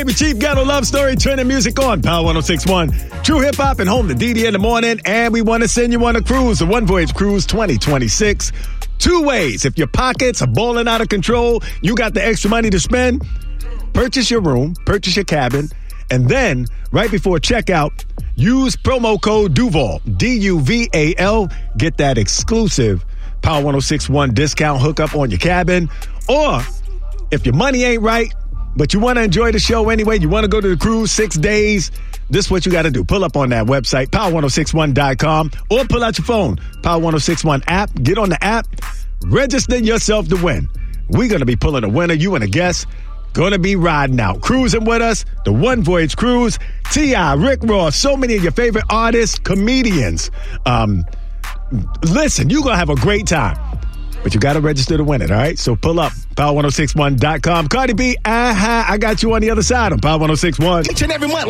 Baby Chief Ghetto Love Story, turning music on. Power 106.1. True hip hop and home to DD in the morning. And we want to send you on a cruise, the One Voyage Cruise 2026. 2 ways. If your pockets are balling out of control, you got the extra money to spend, purchase your room, purchase your cabin, and then right before checkout, use promo code DUVAL, D-U-V-A-L. Get that exclusive Power 106.1 discount hookup on your cabin. Or if your money ain't right, but you want to enjoy the show anyway, you want to go to the cruise 6 days, this is what you got to do. Pull up on that website, power1061.com, or pull out your phone, Power 1061 app. Get on the app, register yourself to win. We're going to be pulling a winner, you and a guest. Going to be riding out, cruising with us, the One Voyage Cruise, T.I., Rick Ross, so many of your favorite artists, comedians. Listen, you're going to have a great time. But you got to register to win it, all right? So pull up, power1061.com. Cardi B, I got you on the other side on Power 106.1. Each and every month.